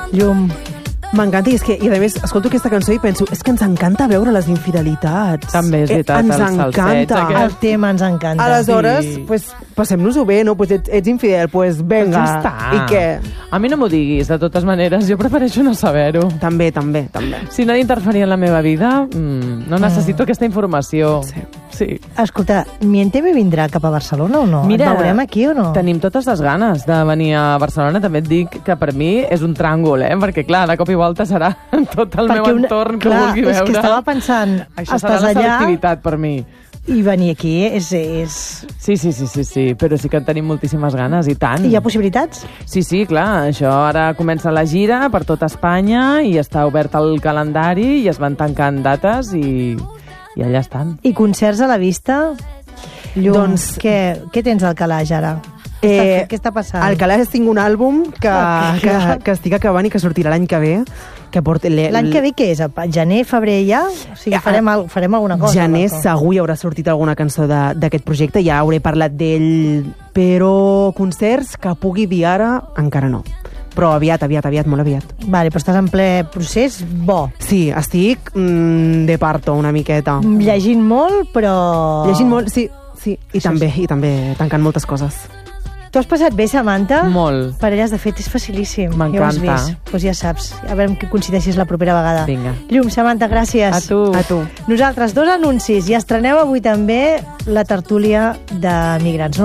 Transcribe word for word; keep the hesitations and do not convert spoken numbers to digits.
Llum. M'encanta, i és que, i a més, escolto aquesta cançó i penso, és que ens encanta veure les infidelitats. També és veritat, eh, ens els salsets encanta. aquests. El tema ens encanta. Aleshores, Sí. pues, passem-nos-ho bé, no? Pues ets, ets infidel, pues venga. Doncs ja està. I què? A mi no m'ho diguis, de totes maneres, jo prefereixo no saber-ho. També, també, també. Si no ha d'interferir en la meva vida, mm, no necessito aquesta informació. Sí. Sí. Escolta, Miénteme vindrà cap a Barcelona o no? Mira, Et veurem aquí o no? Tenim totes les ganes de venir a Barcelona. També et dic que per mi és un tràngol, eh? Perquè, clar, de cop i volta serà tot el meu una- entorn que clar, vulgui és veure. que estava pensant, Això serà estàs la allà selectivitat per mi. i venir aquí és... és... Sí, sí, sí, sí, sí, però sí que en tenim moltíssimes ganes, i tant. Hi ha possibilitats? Sí, sí, clar, això ara comença la gira per tota Espanya i està obert el calendari i es van tancant dates i, i allà estan. I concerts a la vista? Llum, Doncs- què, què tens al calaix ara? Què, Eh, està, què està passant? Al calaix tinc un àlbum que, Ok. que, que estic acabant i que sortirà l'any que ve. Que porta L'any que ve què és? A Gener, febrer ja? O sigui, Ja, farem, al, farem alguna cosa. Gener Marco? segur hi haurà sortit alguna cançó de- d'aquest projecte, ja hauré parlat d'ell, però concerts que pugui dir ara, encara no. Però aviat, aviat, aviat, molt aviat. Vale, però estàs en ple procés bo. Sí, estic mm, de parto una miqueta. Llegint molt, però... Llegint molt, sí, sí, i també, i també tancant moltes coses. Tu has passat bé, Samantha? Molt. Parelles de fet és facilíssim. M'encanta. Ja ho has vist. Doncs pues ja saps. A veure que coincideixis la propera vegada. Vinga. Llum, Samantha, gràcies. A tu. A tu. Nosaltres, dos anuncis. I estreneu avui també la tertúlia de migrants.